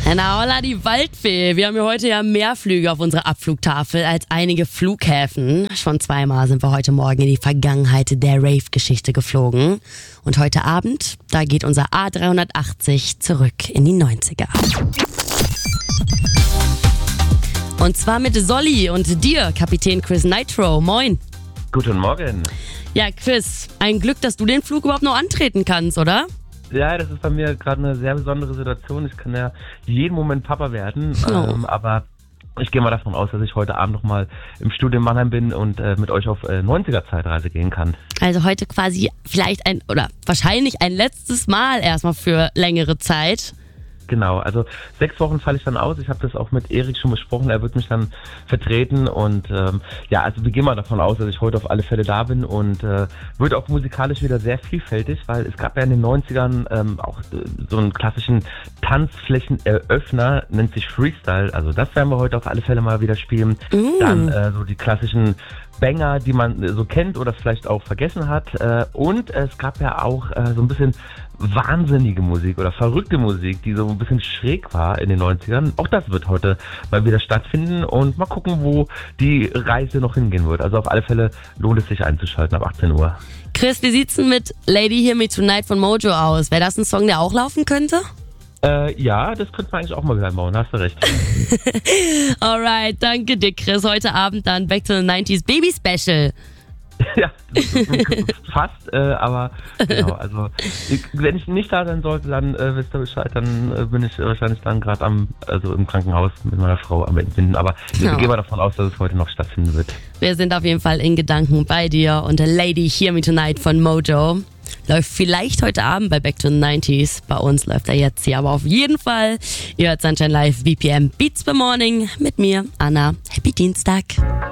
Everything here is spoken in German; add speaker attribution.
Speaker 1: Na holla, die Waldfee. Wir haben ja heute mehr Flüge auf unserer Abflugtafel als einige Flughäfen. Schon zweimal sind wir heute Morgen in die Vergangenheit der Rave-Geschichte geflogen. Und heute Abend, da geht unser A380 zurück in die 90er. Und zwar mit Solly und dir, Kapitän Chris Nitro. Moin.
Speaker 2: Guten Morgen.
Speaker 1: Ja, Chris, ein Glück, dass du den Flug überhaupt noch antreten kannst, oder?
Speaker 2: Ja, das ist bei mir gerade eine sehr besondere Situation. Ich kann ja jeden Moment Papa werden, aber ich gehe mal davon aus, dass ich heute Abend nochmal im Studio in Mannheim bin und mit euch auf 90er-Zeitreise gehen kann.
Speaker 1: Also heute quasi vielleicht wahrscheinlich ein letztes Mal erstmal für längere Zeit.
Speaker 2: Genau, also 6 Wochen falle ich dann aus. Ich habe das auch mit Erik schon besprochen. Er wird mich dann vertreten und also wir gehen mal davon aus, dass ich heute auf alle Fälle da bin und wird auch musikalisch wieder sehr vielfältig, weil es gab ja in den 90ern auch so einen klassischen Tanzflächeneröffner, nennt sich Freestyle. Also das werden wir heute auf alle Fälle mal wieder spielen. Dann so die klassischen Banger, die man so kennt oder vielleicht auch vergessen hat. Und es gab ja auch so ein bisschen wahnsinnige Musik oder verrückte Musik, die so ein bisschen schräg war in den 90ern. Auch das wird heute mal wieder stattfinden und mal gucken, wo die Reise noch hingehen wird. Also auf alle Fälle lohnt es sich einzuschalten ab 18 Uhr.
Speaker 1: Chris, wie sieht's denn mit Lady Hear Me Tonight von Mojo aus? Wäre das ein Song, der auch laufen könnte?
Speaker 2: Ja, das könnte man eigentlich auch mal wieder einbauen, hast du recht.
Speaker 1: Alright, danke dir, Chris. Heute Abend dann Back to the 90s Baby Special.
Speaker 2: Ja, fast, aber genau, also wenn ich nicht da sein sollte, dann wisst ihr Bescheid, dann bin ich wahrscheinlich dann gerade im Krankenhaus mit meiner Frau am Entbinden, aber wir gehen mal davon aus, dass es heute noch stattfinden wird.
Speaker 1: Wir sind auf jeden Fall in Gedanken bei dir und Lady Hear Me Tonight von Mojo läuft vielleicht heute Abend bei Back to the 90s. Bei uns läuft er jetzt hier, aber auf jeden Fall. Ihr hört Sunshine Live, BPM Beats per Morning mit mir, Anna. Happy Dienstag.